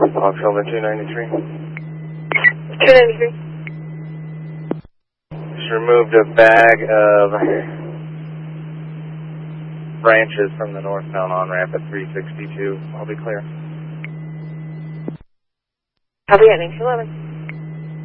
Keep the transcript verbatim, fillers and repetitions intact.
Foxtrot two ninety-three. two ninety-three. Just removed a bag of branches from the northbound on-ramp at three sixty-two. I'll be clear. Copy at Nation eleven.